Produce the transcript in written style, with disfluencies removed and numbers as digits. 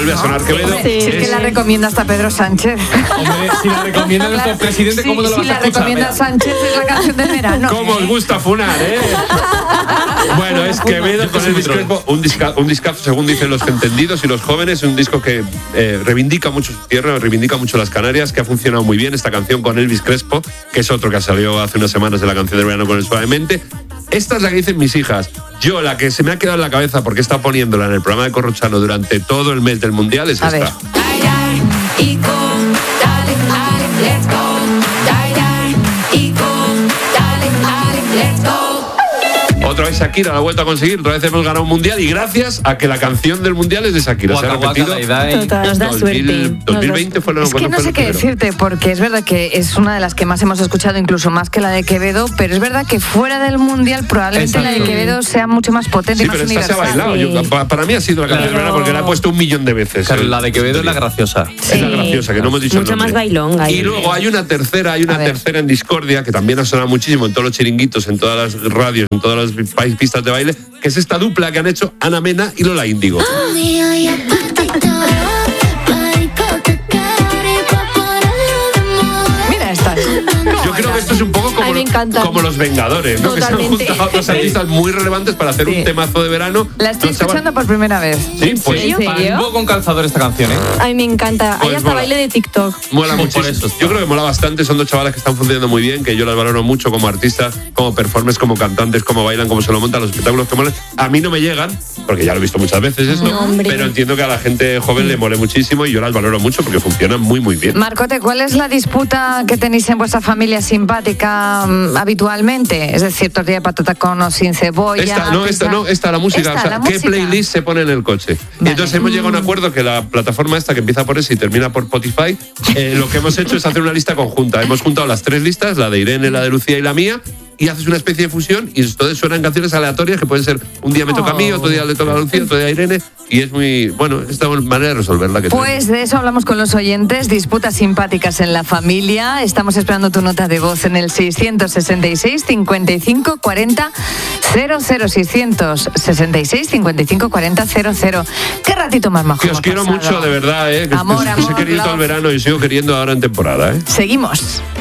vuelve a sonar Quevedo. Sí, es que la recomienda hasta Pedro Sánchez. Hombre, si la recomienda nuestro presidente, ¿cómo no lo vas a escuchar? Si la recomienda Sánchez es la canción de verano. ¿Cómo os gusta funar, Bueno, es Quevedo con Elvis Crespo, un discazo, según dicen los entendidos y los jóvenes, un disco que reivindica mucho su tierra, reivindica mucho las Canarias, que ha funcionado muy bien esta canción con Elvis Crespo, que es otro que salió hace unas semanas de la canción de verano con el Suavemente. Esta es la que dicen mis hijas. Yo, la que se me ha quedado en la cabeza porque está poniéndola en el programa de Corrochano durante todo el mes del Mundial es esta. Otra vez Shakira la ha vuelto a conseguir, otra vez hemos ganado un mundial y gracias a que la canción del mundial es de Shakira. Se ha repetido. Nos da suerte. 2020 fue lo Es que no sé qué decirte, porque es verdad que es una de las que más hemos escuchado, incluso más que la de Quevedo, pero es verdad que fuera del mundial probablemente la de Quevedo sea mucho más potente y más universal. Sí, pero esta se ha bailado. Para mí ha sido la canción de verano porque la he puesto 1.000.000 de veces. Claro, la de Quevedo es la graciosa. Es la graciosa, que no hemos dicho mucho más bailón. Y luego hay una tercera en Discordia, que también ha sonado muchísimo en todos los chiringuitos, en todas las radios, en todas las pistas de baile, que es esta dupla que han hecho Ana Mena y Lola Índigo. Mira esta. Yo creo que esto es un poco como los Vengadores, ¿no? Totalmente. Que se han juntado dos artistas muy relevantes para hacer un temazo de verano. La estoy escuchando por primera vez. Sí, pues ¿En serio? Un poco con calzador esta canción, A mí me encanta. Pues Hay hasta mola. baile de TikTok. Mola mucho. Por eso Yo creo que mola bastante. Son dos chavales que están funcionando muy bien, que yo las valoro mucho como artistas, como performers, como cantantes, como bailan, como se lo montan, los espectáculos que molan. A mí no me llegan, porque ya lo he visto muchas veces esto, pero entiendo que a la gente joven le mole muchísimo y yo las valoro mucho porque funcionan muy, muy bien. Marcote, ¿cuál es la disputa que tenéis en vuestra familia simpática habitualmente? Es decir, tortilla de patata con o sin cebolla. Esta la música. Esta, o sea, la ¿qué música. playlist se pone en el coche? Vale. Y entonces hemos llegado a un acuerdo que la plataforma esta, que empieza por S y termina por Spotify, lo que hemos hecho es hacer una lista conjunta. Hemos juntado las tres listas, la de Irene, la de Lucía y la mía, y haces una especie de fusión y entonces suenan canciones aleatorias que pueden ser un día me toca a mí, otro día le toca a Lucía, otro día a Irene, y es muy, bueno, esta manera de resolverla que Pues de eso hablamos con los oyentes, disputas simpáticas en la familia. Estamos esperando tu nota de voz en el 666 55 40 00, 666 55 40 00. Qué ratito más majo. Que os quiero mucho, de verdad, que Amor, os he querido todo el love. verano y sigo queriendo ahora en temporada, Seguimos.